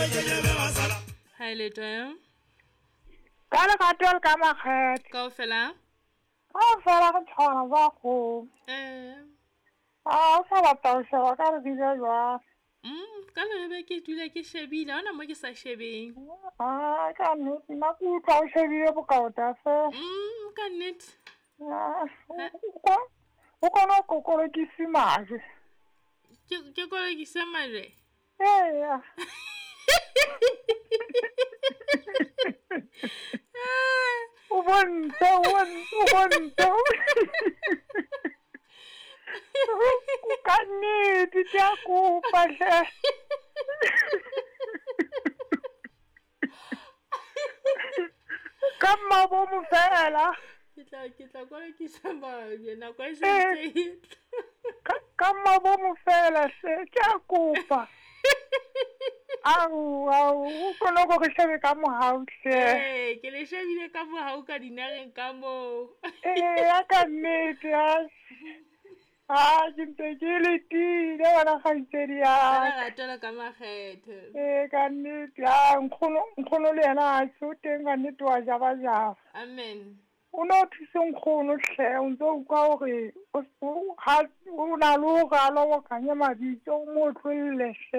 Hi, Leto. Kala katel kama khet. Go fella. Fela ka tshwana ba go. O sa batla sheba ka re dile jwa. Ka le be ke dula ke shebile ona mo ke sa shebeng. Ka nna ke utlwa o shebile bokauta fe. Ka nnete. O kona go kokolokisi maje. Ke kolokisa maje. Eya. O bontsha. Ka nnete ke a kopa hle. Ka mmabomo fela. Ke tla kolokisa maje nako e sentse. Ka mmabomo fela hle ke a kopa. Au, kona go re shebe ka mohau hle. Ke le shebile ka mohau ka dinageng ka mo. Ya ka nnete ke ntse ke le tile wena kgaitsedi ya. Ana ratela ka makgethe. Ka nnete nkgono le yena a se o teng ka nnete wa jaba. Amen. O ne o thuse nkgono hle o ntse o utlwa gore o na le go gala o kanye mabitso o mo tlolle hle.